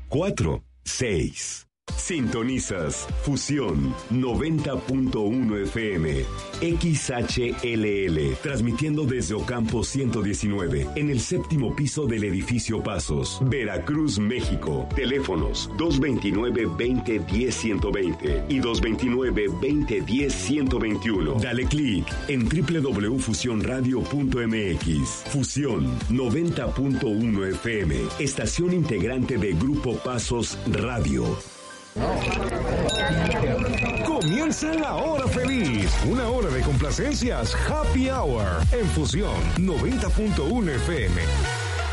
4, 6. Sintonizas Fusión 90.1 FM, XHLL, transmitiendo desde Ocampo 119, en el 7º piso del edificio Pasos, Veracruz, México. Teléfonos 229-2010-120 y 229-2010-121. Dale clic en www.fusionradio.mx. Fusión 90.1 FM, estación integrante de Grupo Pasos Radio. Comienza la hora feliz, una hora de complacencias, Happy Hour, en Fusión 90.1 FM.